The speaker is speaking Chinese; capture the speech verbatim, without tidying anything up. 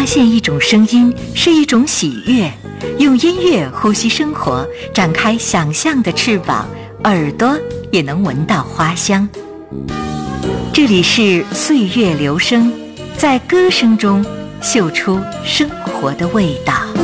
现一种声音是一种喜悦，用音乐呼吸生活，展开想象的翅膀，耳朵也能闻到花香。这里是岁月流声，在歌声中嗅出生活的味道。